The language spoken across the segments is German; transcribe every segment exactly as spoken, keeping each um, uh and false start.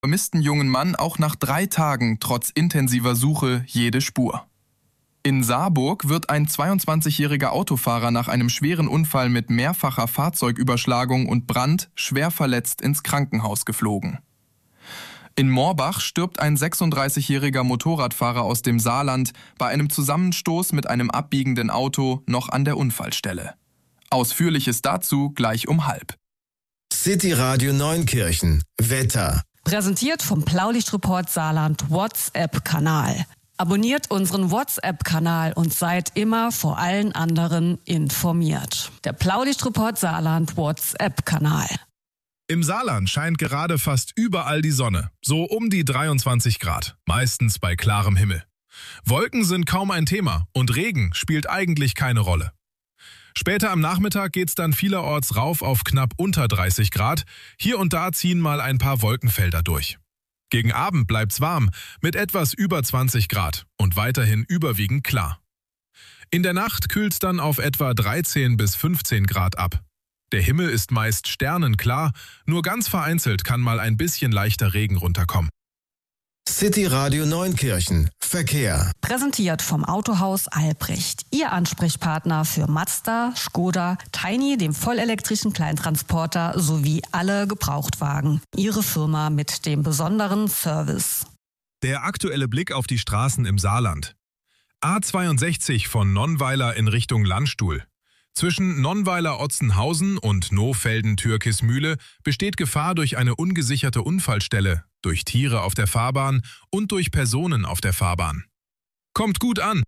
vermissten jungen Mann auch nach drei Tagen trotz intensiver Suche jede Spur. In Saarburg wird ein zweiundzwanzigjähriger Autofahrer nach einem schweren Unfall mit mehrfacher Fahrzeugüberschlagung und Brand schwer verletzt ins Krankenhaus geflogen. In Morbach stirbt ein sechsunddreißigjähriger Motorradfahrer aus dem Saarland bei einem Zusammenstoß mit einem abbiegenden Auto noch an der Unfallstelle. Ausführliches dazu gleich um halb. City Radio Neunkirchen. Wetter. Präsentiert vom Blaulichtreport Saarland WhatsApp-Kanal. Abonniert unseren WhatsApp-Kanal und seid immer vor allen anderen informiert. Der Blaulichtreport Saarland WhatsApp-Kanal. Im Saarland scheint gerade fast überall die Sonne, so um die dreiundzwanzig Grad, meistens bei klarem Himmel. Wolken sind kaum ein Thema und Regen spielt eigentlich keine Rolle. Später am Nachmittag geht's dann vielerorts rauf auf knapp unter dreißig Grad, hier und da ziehen mal ein paar Wolkenfelder durch. Gegen Abend bleibt's warm, mit etwas über zwanzig Grad und weiterhin überwiegend klar. In der Nacht kühlt's dann auf etwa dreizehn bis fünfzehn Grad ab. Der Himmel ist meist sternenklar, nur ganz vereinzelt kann mal ein bisschen leichter Regen runterkommen. City Radio Neunkirchen. Verkehr. Präsentiert vom Autohaus Albrecht. Ihr Ansprechpartner für Mazda, Skoda, Tiny, dem vollelektrischen Kleintransporter sowie alle Gebrauchtwagen. Ihre Firma mit dem besonderen Service. Der aktuelle Blick auf die Straßen im Saarland. A zweiundsechzig von Nonnweiler in Richtung Landstuhl. Zwischen Nonnweiler-Otzenhausen und Nohfelden-Türkismühle besteht Gefahr durch eine ungesicherte Unfallstelle, durch Tiere auf der Fahrbahn und durch Personen auf der Fahrbahn. Kommt gut an!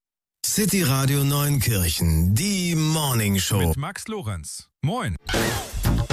City Radio Neunkirchen, die Morning Show. Mit Max Lorenz. Moin!